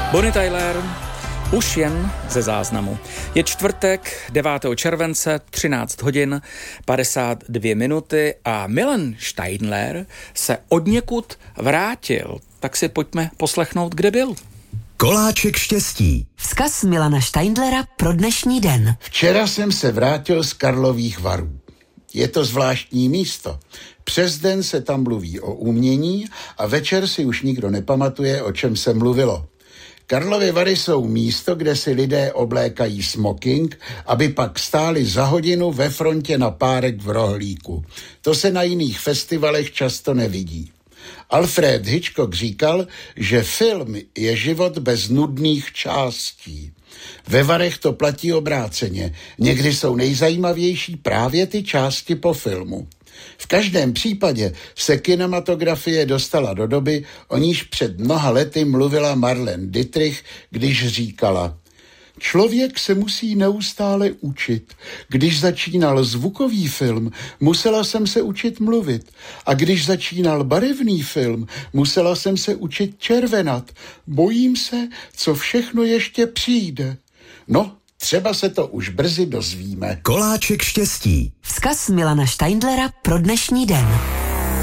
Bonnie Tyler, už jen ze záznamu. Je čtvrtek, 9. července, 13 hodin, 52 minuty a Milan Steindler se odněkud vrátil. Tak si pojďme poslechnout, kde byl. Koláček štěstí. Vzkaz Milana Steindlera pro dnešní den. Včera jsem se vrátil z Karlových Varů. Je to zvláštní místo. Přes den se tam mluví o umění a večer si už nikdo nepamatuje, o čem se mluvilo. Karlovy Vary jsou místo, kde si lidé oblékají smoking, aby pak stáli za hodinu ve frontě na párek v rohlíku. To se na jiných festivalech často nevidí. Alfred Hitchcock říkal, že film je život bez nudných částí. Ve Varech to platí obráceně. Někdy jsou nejzajímavější právě ty části po filmu. V každém případě se kinematografie dostala do doby, o níž před mnoha lety mluvila Marlene Dietrich, když říkala: člověk se musí neustále učit. Když začínal zvukový film, musela jsem se učit mluvit. A když začínal barevný film, musela jsem se učit červenat. Bojím se, co všechno ještě přijde. No, třeba se to už brzy dozvíme. Koláček štěstí. Vzkaz Milana Steindlera pro dnešní den.